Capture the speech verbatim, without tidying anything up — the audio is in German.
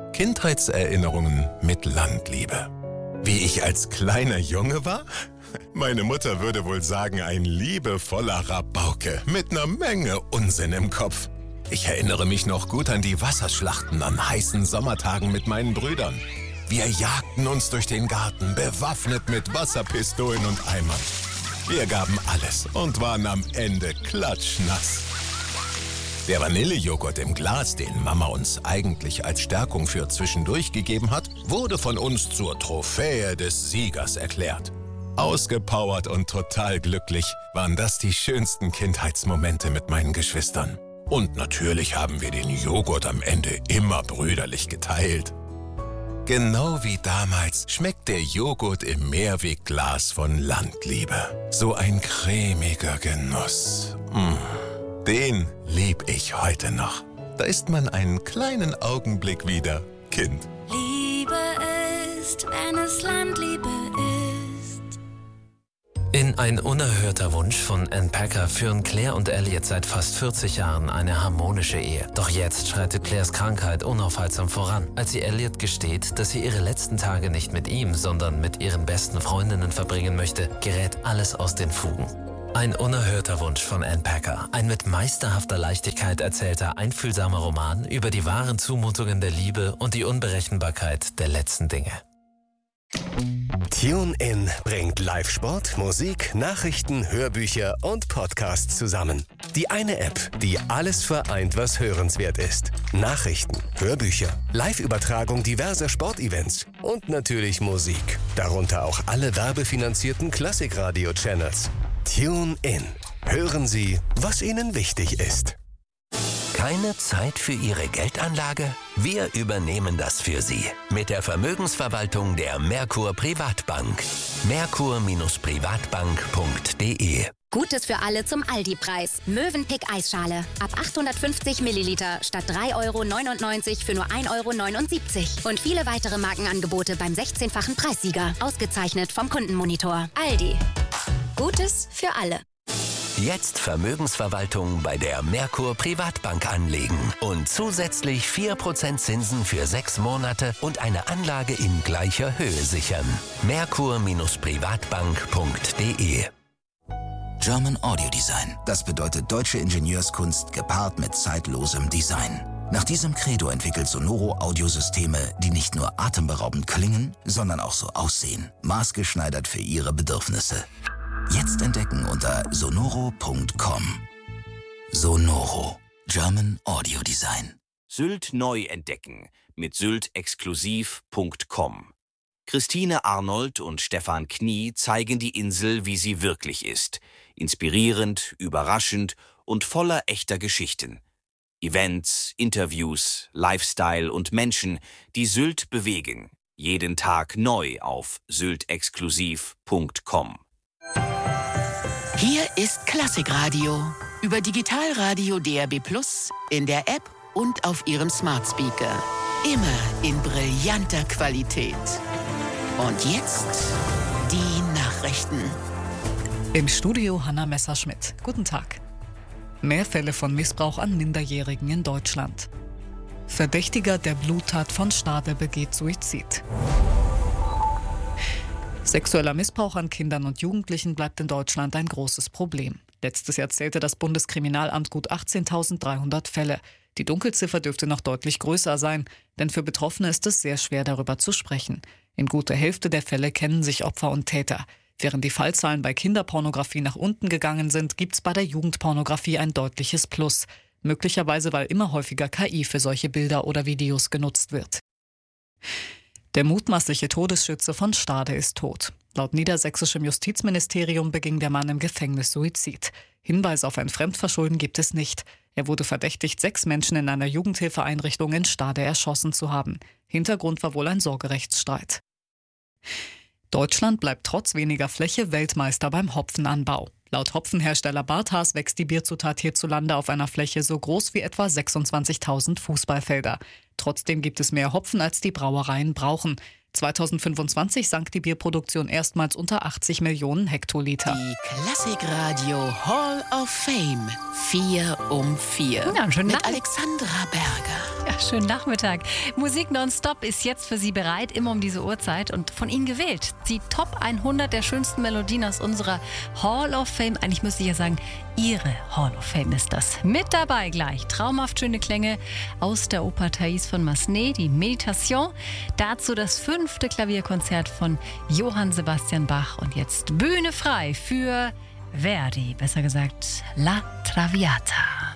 Kindheitserinnerungen mit Landliebe. Wie ich als kleiner Junge war? Meine Mutter würde wohl sagen, ein liebevoller Rabauke mit einer Menge Unsinn im Kopf. Ich erinnere mich noch gut an die Wasserschlachten an heißen Sommertagen mit meinen Brüdern. Wir jagten uns durch den Garten, bewaffnet mit Wasserpistolen und Eimern. Wir gaben alles und waren am Ende klatschnass. Der Vanillejoghurt im Glas, den Mama uns eigentlich als Stärkung für zwischendurch gegeben hat, wurde von uns zur Trophäe des Siegers erklärt. Ausgepowert und total glücklich waren das die schönsten Kindheitsmomente mit meinen Geschwistern. Und natürlich haben wir den Joghurt am Ende immer brüderlich geteilt. Genau wie damals schmeckt der Joghurt im Mehrwegglas von Landliebe. So ein cremiger Genuss. Mmh. Den lieb ich heute noch. Da ist man einen kleinen Augenblick wieder Kind. Liebe ist, wenn es Landliebe ist. In Ein unerhörter Wunsch von Ann Packer führen Claire und Elliot seit fast vierzig Jahren eine harmonische Ehe. Doch jetzt schreitet Claires Krankheit unaufhaltsam voran. Als sie Elliot gesteht, dass sie ihre letzten Tage nicht mit ihm, sondern mit ihren besten Freundinnen verbringen möchte, gerät alles aus den Fugen. Ein unerhörter Wunsch von Ann Packer. Ein mit meisterhafter Leichtigkeit erzählter, einfühlsamer Roman über die wahren Zumutungen der Liebe und die Unberechenbarkeit der letzten Dinge. TuneIn bringt Live-Sport, Musik, Nachrichten, Hörbücher und Podcasts zusammen. Die eine App, die alles vereint, was hörenswert ist. Nachrichten, Hörbücher, Live-Übertragung diverser Sportevents und natürlich Musik. Darunter auch alle werbefinanzierten Klassikradio-Channels. TuneIn. Hören Sie, was Ihnen wichtig ist. Keine Zeit für Ihre Geldanlage? Wir übernehmen das für Sie. Mit der Vermögensverwaltung der Merkur Privatbank. merkur Privatbank punkt de. Gutes für alle zum Aldi-Preis. Mövenpick Eisschale. Ab achthundertfünfzig Milliliter statt drei Euro neunundneunzig für nur ein Euro neunundsiebzig. Und viele weitere Markenangebote beim sechzehnfachen Preissieger. Ausgezeichnet vom Kundenmonitor. Aldi. Gutes für alle. Jetzt Vermögensverwaltung bei der Merkur Privatbank anlegen und zusätzlich vier Prozent Zinsen für sechs Monate und eine Anlage in gleicher Höhe sichern. merkur Privatbank punkt de. German Audio Design. Das bedeutet deutsche Ingenieurskunst gepaart mit zeitlosem Design. Nach diesem Credo entwickelt Sonoro Audiosysteme, die nicht nur atemberaubend klingen, sondern auch so aussehen. Maßgeschneidert für Ihre Bedürfnisse. Jetzt entdecken unter sonoro punkt com. Sonoro. German Audio Design. Sylt neu entdecken mit sylt exklusiv punkt com. Christine Arnold und Stefan Knie zeigen die Insel, wie sie wirklich ist. Inspirierend, überraschend und voller echter Geschichten. Events, Interviews, Lifestyle und Menschen, die Sylt bewegen. Jeden Tag neu auf sylt exklusiv punkt com. Hier ist Klassikradio. Über Digitalradio D R B Plus, in der App und auf Ihrem Smart Speaker. Immer in brillanter Qualität. Und jetzt die Nachrichten. Im Studio Hanna Messerschmidt. Guten Tag. Mehr Fälle von Missbrauch an Minderjährigen in Deutschland. Verdächtiger der Bluttat von Stade begeht Suizid. Sexueller Missbrauch an Kindern und Jugendlichen bleibt in Deutschland ein großes Problem. Letztes Jahr zählte das Bundeskriminalamt gut achtzehntausenddreihundert Fälle. Die Dunkelziffer dürfte noch deutlich größer sein, denn für Betroffene ist es sehr schwer, darüber zu sprechen. In guter Hälfte der Fälle kennen sich Opfer und Täter. Während die Fallzahlen bei Kinderpornografie nach unten gegangen sind, gibt es bei der Jugendpornografie ein deutliches Plus. Möglicherweise, weil immer häufiger K I für solche Bilder oder Videos genutzt wird. Der mutmaßliche Todesschütze von Stade ist tot. Laut niedersächsischem Justizministerium beging der Mann im Gefängnis Suizid. Hinweise auf ein Fremdverschulden gibt es nicht. Er wurde verdächtigt, sechs Menschen in einer Jugendhilfeeinrichtung in Stade erschossen zu haben. Hintergrund war wohl ein Sorgerechtsstreit. Deutschland bleibt trotz weniger Fläche Weltmeister beim Hopfenanbau. Laut Hopfenhersteller Barthaas wächst die Bierzutat hierzulande auf einer Fläche so groß wie etwa sechsundzwanzigtausend Fußballfelder. Trotzdem gibt es mehr Hopfen, als die Brauereien brauchen. zweitausendfünfundzwanzig sank die Bierproduktion erstmals unter achtzig Millionen Hektoliter. Die Klassikradio Hall of Fame. Vier um vier. Ja, schön mit Alexandra Berger. Ja, schönen Nachmittag. Musik nonstop ist jetzt für Sie bereit, immer um diese Uhrzeit und von Ihnen gewählt. Die Top hundert der schönsten Melodien aus unserer Hall of Fame. Eigentlich müsste ich ja sagen, Ihre Hall of Fame ist das. Mit dabei gleich traumhaft schöne Klänge aus der Oper Thais von Massenet, die Meditation. Dazu das fünfte Klavierkonzert von Johann Sebastian Bach. Und jetzt Bühne frei für Verdi, besser gesagt La Traviata.